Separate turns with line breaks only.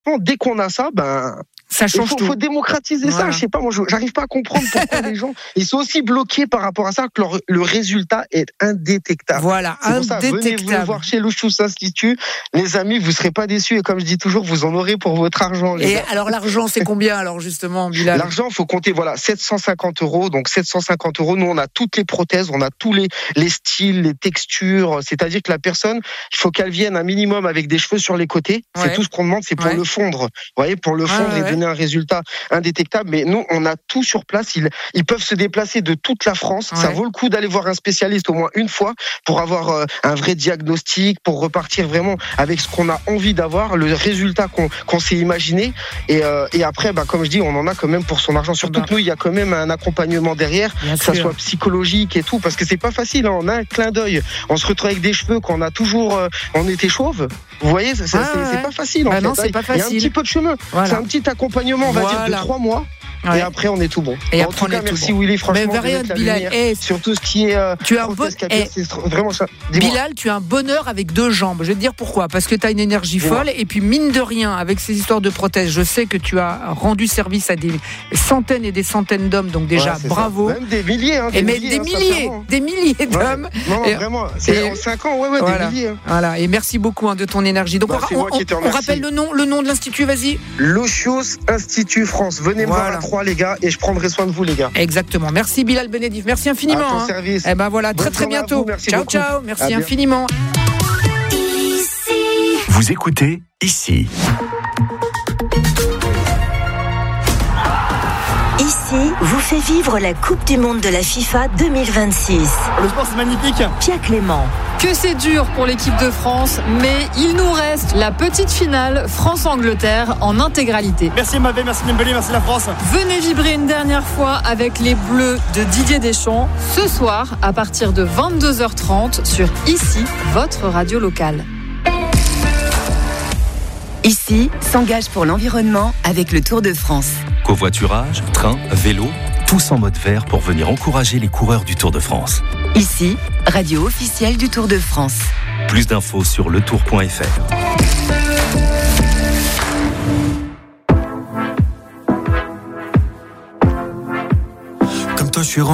dès qu'on a ça,
ça change tout.
Faut démocratiser ça. Je sais pas, moi, j'arrive pas à comprendre pourquoi les gens, ils sont aussi bloqués par rapport à ça que le résultat est indétectable.
Voilà,
c'est pour ça, venez vous voir chez Lucius Institut. Les amis, vous serez pas déçus. Et comme je dis toujours, vous en aurez pour votre argent.
Et alors, l'argent, c'est combien, alors, justement, Bilal?
L'argent, faut compter, 750 €. Donc, 750 €. Nous, on a toutes les prothèses, on a tous les styles, les textures. C'est-à-dire que la personne, il faut qu'elle vienne un minimum avec des cheveux sur les côtés. Ouais. C'est tout ce qu'on demande, c'est pour le fondre. Vous voyez, pour le fondre et donner un résultat indétectable. Mais nous, on a tout sur place. Ils peuvent se déplacer de toute la France. Ça vaut le coup d'aller voir un spécialiste au moins une fois pour avoir un vrai diagnostic, pour repartir vraiment avec ce qu'on a envie d'avoir, le résultat qu'on s'est imaginé. Et après, comme je dis, on en a quand même pour son argent. Surtout que nous, il y a quand même un accompagnement derrière, que ça soit psychologique et tout, parce que c'est pas facile. On a un clin d'œil. On se retrouve avec des cheveux qu'on a toujours. On était chauve. Vous voyez, c'est pas facile. En fait.
Non, c'est pas facile.
Il y a un petit peu de chemin. Voilà. C'est un petit accompagnement, on va dire, de 3 mois. Ouais. Et après, on est tout bon.
Et
en tout cas, merci Willy, franchement.
Mais Bilal,
sur tout ce qui est.
Tu as
c'est vraiment ça.
Bilal, tu as un bonheur avec 2 jambes. Je vais te dire pourquoi. Parce que tu as une énergie folle. Et puis, mine de rien, avec ces histoires de prothèses, je sais que tu as rendu service à des centaines et des centaines d'hommes. Donc, déjà, bravo.
Même des milliers.
Des milliers d'hommes.
Non, vraiment. C'est en 5 ans, des milliers.
Voilà. Et merci beaucoup de ton énergie. Donc, on rappelle le nom de l'Institut, vas-y.
Lucius Institut France. Venez me voir à 3, les gars, et je prendrai soin de vous, les gars.
Exactement. Merci Bilal Benedif. Merci infiniment.
À ton service.
Et voilà, très bientôt. Ciao. Merci infiniment.
Vous écoutez Ici.
Ici vous fait vivre la Coupe du Monde de la FIFA 2026.
Le sport, c'est magnifique.
Pia Clément.
Que c'est dur pour l'équipe de France, mais il nous reste la petite finale France-Angleterre en intégralité.
Merci Mbappé, merci Dembélé, merci la France.
Venez vibrer une dernière fois avec les Bleus de Didier Deschamps ce soir à partir de 22h30 sur Ici, votre radio locale.
Ici s'engage pour l'environnement avec le Tour de France.
Covoiturage, train, vélo, tous en mode vert pour venir encourager les coureurs du Tour de France.
Ici, radio officielle du Tour de France.
Plus d'infos sur letour.fr.
Comme toi, je suis